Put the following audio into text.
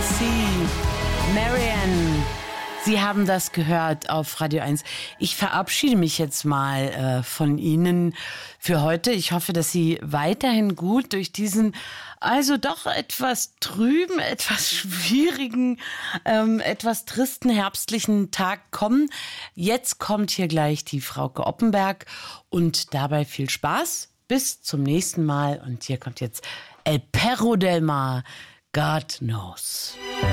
Marianne. Sie haben das gehört auf Radio 1. Ich verabschiede mich jetzt mal von Ihnen für heute. Ich hoffe, dass Sie weiterhin gut durch diesen, also doch etwas trüben, etwas schwierigen, etwas tristen herbstlichen Tag kommen. Jetzt kommt hier gleich die Frauke Oppenberg und dabei viel Spaß. Bis zum nächsten Mal. Und hier kommt jetzt El Perro del Mar, God Knows.